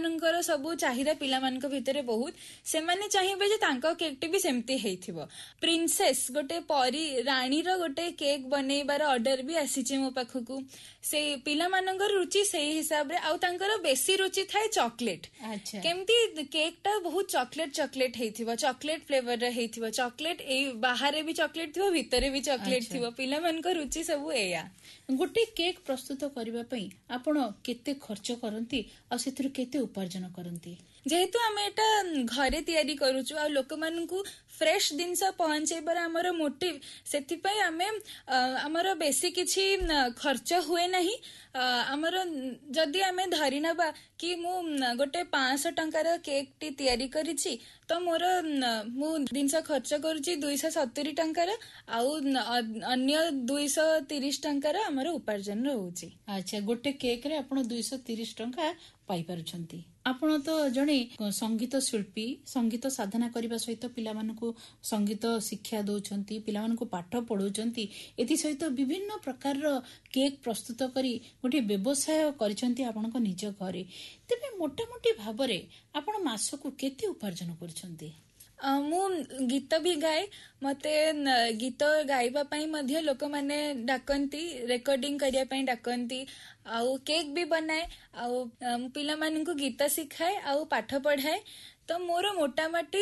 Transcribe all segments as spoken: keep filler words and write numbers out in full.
ମାନଙ୍କର ସବୁ ଚାହିଦା ପିଲାମାନଙ୍କ ଭିତରେ ବହୁତ ସେମାନେ ଚାହିଁବେ ଯେ ତାଙ୍କ କେକ୍ ଟି ବି ସେମିତି ହେଇଥିବ। ପ୍ରିନ୍ସେସ୍ ଗୋଟେ ପରି ରାଣୀର ଗୋଟେ କେକ୍ ବନେଇବାର ଅର୍ଡର ବି ଆସିଛି ମୋ ପାଖକୁ। ସେଇ ପିଲାମାନଙ୍କର ରୁଚି ସେଇ ହିସାବରେ ଆଉ ତାଙ୍କର ବେଶୀ ରୁଚି ଥାଏ ଚକୋଲେଟ। କେମିତି କେକ୍ ଟା ବହୁତ ଚକୋଲେଟ ଚକୋଲେଟ ହେଇଥିବ, ଚକୋଲେଟ ଫ୍ଲେଭର ହେଇଥିବ, ଚକୋଲେଟ ଏଇ ବାହାରେ ବି ଚକୋଲେଟ ଥିବ ଭିତରେ ବି ଚକୋଲେଟ ଥିବ। ପିଲାମାନଙ୍କ ରୁଚି ସବୁ ଏଇଆ। ଗୋଟେ କେକ୍ ପ୍ରସ୍ତୁତ କରିବା ପାଇଁ ଆପଣ କେତେ ଖର୍ଚ୍ଚ କରନ୍ତି ଆଉ ସେଥିରୁ କେତେ ଉପାର୍ଜନ କରନ୍ତି? ଯେହେତୁ ଆମେ ଏଟା ଘରେ ତିଆରି କରୁଛୁ ଆଉ ଲୋକମାନଙ୍କୁ ଫ୍ରେଶ ଜିନିଷ ପହଞ୍ଚେଇବାର ଆମର ମୋଟିଭ, ସେଥିପାଇଁ ଆମେ ଆମର ବେଶୀ କିଛି ଖର୍ଚ୍ଚ ହୁଏ ନାହିଁ। ଆମର ଯଦି ଆମେ ଧରି ନେବା କି ମୁଁ ଗୋଟେ ପାଞ୍ଚଶହ ଟଙ୍କାର କେକ୍ ଟି ତିଆରି କରିଛି ତ ମୋର ମୁଁ ଜିନିଷ ଖର୍ଚ୍ଚ କରୁଛି ଦୁଇଶହ ସତୁରି ଟଙ୍କାର ଆଉ ଅନ୍ୟ ଦୁଇଶହ ତିରିଶ ଟଙ୍କାର ଆମର ଉପାର୍ଜନ ରହୁଛି। ଆଚ୍ଛା, ଗୋଟେ କେକ୍ ରେ ଆପଣ ଦୁଇଶହ ତିରିଶ ଟଙ୍କା ପାଇପାରୁଛନ୍ତି। ଆପଣ ତ ଜଣେ ସଙ୍ଗୀତ ଶିଳ୍ପୀ, ସଙ୍ଗୀତ ସାଧନା କରିବା ସହିତ ପିଲାମାନଙ୍କୁ ସଙ୍ଗୀତ ଶିକ୍ଷା ଦଉଛନ୍ତି, ପିଲାମାନଙ୍କୁ ପାଠ ପଢଉଛନ୍ତି, ଏଥିସହିତ ବିଭିନ୍ନ ପ୍ରକାରର କେକ୍ ପ୍ରସ୍ତୁତ କରି ଗୋଟିଏ ବ୍ୟବସାୟ କରିଛନ୍ତି ଆପଣଙ୍କ ନିଜ ଘରେ। ତେବେ ମୋଟାମୋଟି ଭାବରେ ଆପଣ ମାସକୁ କେତେ ଉପାର୍ଜନ କରୁଛନ୍ତି? ମୁଁ ଗୀତ ବି ଗାଏ। ମତେ ଗୀତ ଗାଇବା ପାଇଁ ମଧ୍ୟ ଲୋକମାନେ ଡାକନ୍ତି, ରେକର୍ଡିଂ କରିବା ପାଇଁ ଡାକନ୍ତି। ଆଉ କେକ୍ ବି ବନାଏ, ଆଉ ପିଲାମାନଙ୍କୁ ଗୀତ ଶିଖାଏ ଆଉ ପାଠ ପଢାଏ। ତ ମୋର ମୋଟାମୋଟି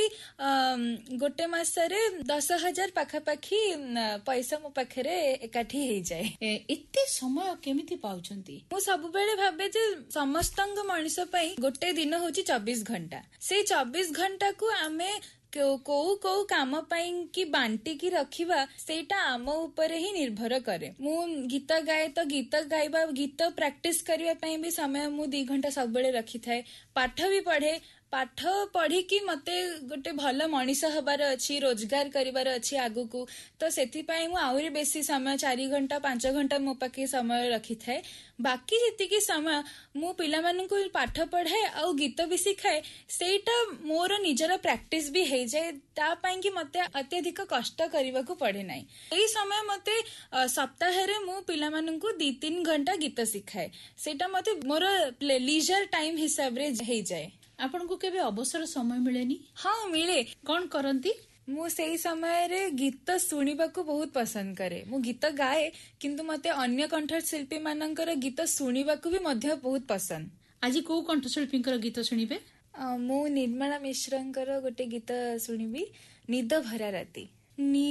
ଗୋଟେ ମାସରେ ଦଶ ହଜାର ପାଖାପାଖି ପଇସା ମୋ ପାଖରେ ଏକାଠି ହେଇଯାଏ। ଏତେ ସମୟ କେମିତି ପାଉଛନ୍ତି? ମୁଁ ସବୁବେଳେ ଭାବେ ଯେ ସମସ୍ତଙ୍କ ମଣିଷ ପାଇଁ ଗୋଟେ ଦିନ ହଉଛି ଚବିଶ ଘଣ୍ଟା। ସେଇ ଚବିଶ ଘଣ୍ଟାକୁ ଆମେ କୋଉ କୋଉ କାମ ପାଇଁ କି ବାଣ୍ଟିକି ରଖିବା ସେଇଟା ଆମ ଉପରେ ହିଁ ନିର୍ଭର କରେ। ମୁଁ ଗୀତ ଗାଏ ତ ଗୀତ ଗାଇବା ଗୀତ ପ୍ରାକ୍ଟିସ କରିବା ପାଇଁ ବି ସମୟ ମୁଁ ଦି ଘଣ୍ଟା ସବୁବେଳେ ରଖିଥାଏ। ପାଠ ବି ପଢେ, ପାଠ ପଢିକି ମତେ ଗୋଟେ ଭଲ ମଣିଷ ହବାର ଅଛି, ରୋଜଗାର କରିବାର ଅଛି ଆଗକୁ। ତ ସେଥିପାଇଁ ମୁଁ ଆହୁରି ବେଶୀ ସମୟ ଚାରି ଘଣ୍ଟା ପାଞ୍ଚ ଘଣ୍ଟା ମୋ ପାଖେ ସମୟ ରଖିଥାଏ। ବାକି ଯେତିକି ସମୟ ମୁଁ ପିଲାମାନଙ୍କୁ ପାଠ ପଢାଏ ଆଉ ଗୀତ ବି ଶିଖାଏ, ସେଇଟା ମୋର ନିଜର ପ୍ରାକ୍ଟିସ ବି ହେଇଯାଏ। ତା ପାଇଁ କି ମତେ ଅତ୍ୟଧିକ କଷ୍ଟ କରିବାକୁ ପଡେ ନାହିଁ। ଏଇ ସମୟ ମତେ ସପ୍ତାହରେ ମୁଁ ପିଲାମାନଙ୍କୁ ଦି ତିନି ଘଣ୍ଟା ଗୀତ ଶିଖାଏ। ସେଇଟା ମତେ ମୋର ଲିଜର ଟାଇମ ହିସାବରେ ହେଇଯାଏ। ଆପଣଙ୍କୁ କେବେ ଅବସର ସମୟ ମିଳେନି? ହଁ ମିଳେ। କଣ କରନ୍ତି? ମୁଁ ସେଇ ସମୟରେ ଗୀତ ଶୁଣିବାକୁ ବହୁତ ପସନ୍ଦ କରେ। ମୁଁ ଗୀତ ଗାଏ କିନ୍ତୁ ମତେ ଅନ୍ୟ କଣ୍ଠଶିଳ୍ପୀ ମାନଙ୍କର ଗୀତ ଶୁଣିବାକୁ ବି ମଧ୍ୟ ବହୁତ ପସନ୍ଦ। ଆଜି କୋଉ କଣ୍ଠଶିଳ୍ପୀଙ୍କର ଗୀତ ଶୁଣିବେ? ମୁଁ ନିର୍ମଳା ମିଶ୍ରଙ୍କର ଗୋଟେ ଗୀତ ଶୁଣିବି, ନିଦ ଭରା ରାତି।